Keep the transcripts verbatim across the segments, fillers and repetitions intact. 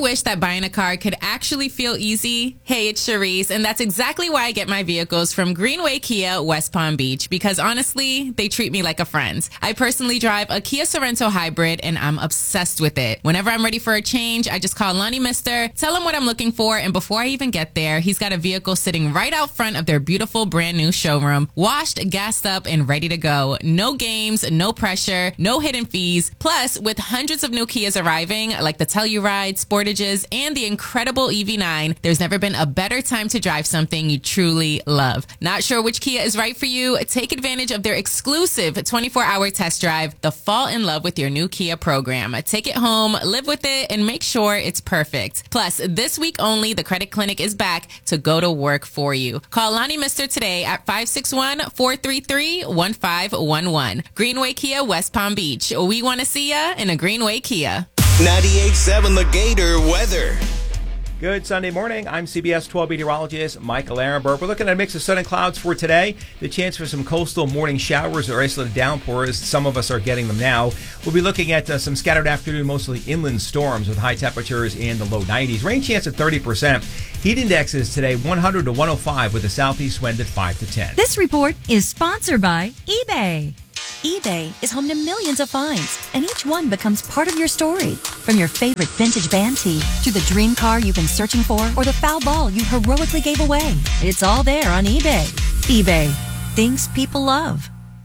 Wish that buying a car could actually feel easy? Hey, it's Charisse, and that's exactly why I get my vehicles from Greenway Kia, West Palm Beach, because honestly, they treat me like a friend. I personally drive a Kia Sorento Hybrid, and I'm obsessed with it. Whenever I'm ready for a change, I just call Lonnie Mister, tell him what I'm looking for, and before I even get there, he's got a vehicle sitting right out front of their beautiful brand new showroom, washed, gassed up, and ready to go. No games, no pressure, no hidden fees. Plus, with hundreds of new Kias arriving, like the Telluride, Sportage, and the incredible E V nine, there's never been a better time to drive something you truly love. Not sure which Kia is right for you? Take advantage of their exclusive twenty-four hour test drive, the Fall in Love with Your New Kia program. Take it home, live with it, and make sure it's perfect. Plus, this week only, the Credit Clinic is back to go to work for you. Call Lonnie Mister today at five six one, four three three, one five one one. Greenway Kia, West Palm Beach. We want to see ya in a Greenway Kia. ninety-eight point seven The Gator weather. Good Sunday morning. I'm C B S twelve meteorologist Michael Arenberg. We're looking at a mix of sun and clouds for today. The chance for some coastal morning showers or isolated downpours. Some of us are getting them now. We'll be looking at uh, some scattered afternoon, mostly inland storms with high temperatures in the low nineties. Rain chance at thirty percent. Heat indexes today one hundred to one oh five with a southeast wind at five to ten. This report is sponsored by eBay. eBay is home to millions of finds, and each one becomes part of your story. From your favorite vintage band tee to the dream car you've been searching for or the foul ball you heroically gave away. It's all there on eBay. eBay. Things people love.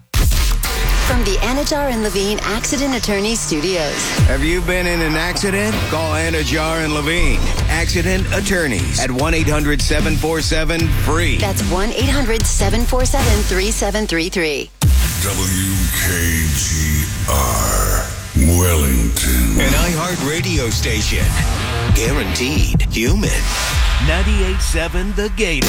From the Anajar and Levine Accident Attorney Studios. Have you been in an accident? Call Anajar and Levine, Accident Attorneys, at one eight hundred, seven four seven, F R E E. That's one eight hundred, seven four seven, three seven three three. W K G R, Wellington. An iHeart radio station. Guaranteed human. ninety-eight point seven The Gator.